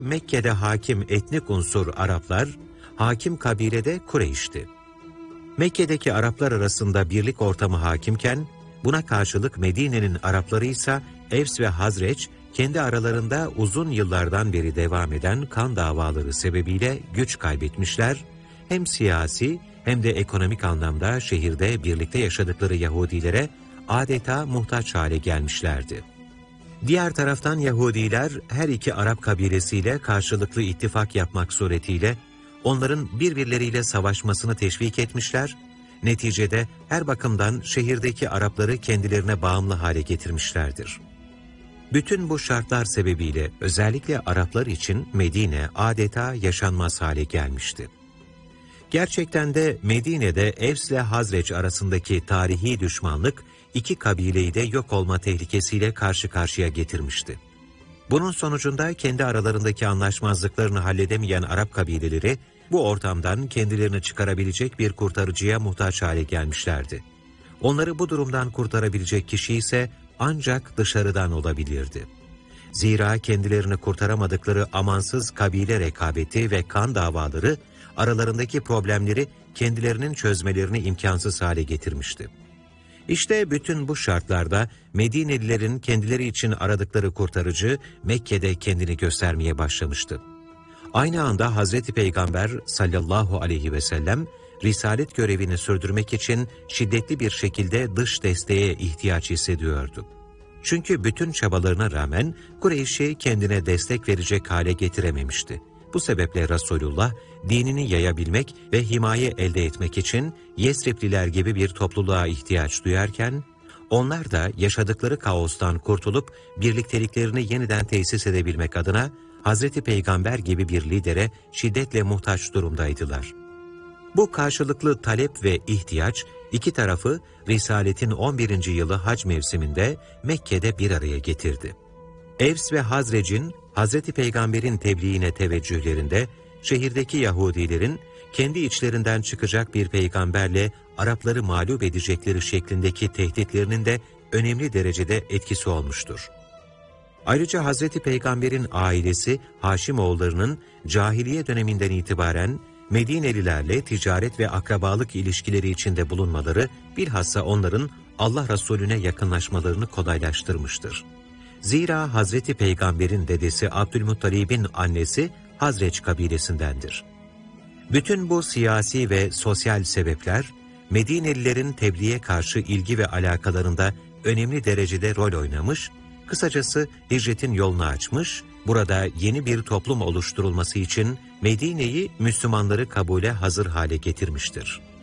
Mekke'de hakim etnik unsur Araplar, hakim kabilede Kureyş'ti. Mekke'deki Araplar arasında birlik ortamı hakimken, buna karşılık Medine'nin Arapları ise Evs ve Hazreç, kendi aralarında uzun yıllardan beri devam eden kan davaları sebebiyle güç kaybetmişler, hem siyasi hem de ekonomik anlamda şehirde birlikte yaşadıkları Yahudilere adeta muhtaç hale gelmişlerdi. Diğer taraftan Yahudiler her iki Arap kabilesiyle karşılıklı ittifak yapmak suretiyle onların birbirleriyle savaşmasını teşvik etmişler, neticede her bakımdan şehirdeki Arapları kendilerine bağımlı hale getirmişlerdir. Bütün bu şartlar sebebiyle özellikle Araplar için Medine adeta yaşanmaz hale gelmişti. Gerçekten de Medine'de Evs ile Hazreç arasındaki tarihi düşmanlık iki kabileyi de yok olma tehlikesiyle karşı karşıya getirmişti. Bunun sonucunda kendi aralarındaki anlaşmazlıklarını halledemeyen Arap kabileleri bu ortamdan kendilerini çıkarabilecek bir kurtarıcıya muhtaç hale gelmişlerdi. Onları bu durumdan kurtarabilecek kişi ise ancak dışarıdan olabilirdi. Zira kendilerini kurtaramadıkları amansız kabile rekabeti ve kan davaları aralarındaki problemleri kendilerinin çözmelerini imkansız hale getirmişti. İşte bütün bu şartlarda Medinelilerin kendileri için aradıkları kurtarıcı Mekke'de kendini göstermeye başlamıştı. Aynı anda Hazreti Peygamber sallallahu aleyhi ve sellem risalet görevini sürdürmek için şiddetli bir şekilde dış desteğe ihtiyaç hissediyordu. Çünkü bütün çabalarına rağmen Kureyş'i kendine destek verecek hale getirememişti. Bu sebeple Resulullah dinini yayabilmek ve himaye elde etmek için Yesripliler gibi bir topluluğa ihtiyaç duyarken, onlar da yaşadıkları kaostan kurtulup birlikteliklerini yeniden tesis edebilmek adına Hazreti Peygamber gibi bir lidere şiddetle muhtaç durumdaydılar. Bu karşılıklı talep ve ihtiyaç iki tarafı Risaletin 11. yılı hac mevsiminde Mekke'de bir araya getirdi. Evs ve Hazrec'in Hazreti Peygamber'in tebliğine teveccühlerinde şehirdeki Yahudilerin kendi içlerinden çıkacak bir peygamberle Arapları mağlup edecekleri şeklindeki tehditlerinin de önemli derecede etkisi olmuştur. Ayrıca Hazreti Peygamber'in ailesi Haşimoğullarının cahiliye döneminden itibaren Medinelilerle ticaret ve akrabalık ilişkileri içinde bulunmaları bilhassa onların Allah Resulüne yakınlaşmalarını kolaylaştırmıştır. Zira Hazreti Peygamber'in dedesi Abdülmuttalib'in annesi Hazreç kabilesindendir. Bütün bu siyasi ve sosyal sebepler Medinelilerin tebliğe karşı ilgi ve alakalarında önemli derecede rol oynamış, kısacası hicretin yolunu açmış, burada yeni bir toplum oluşturulması için Medine'yi Müslümanları kabule hazır hale getirmiştir.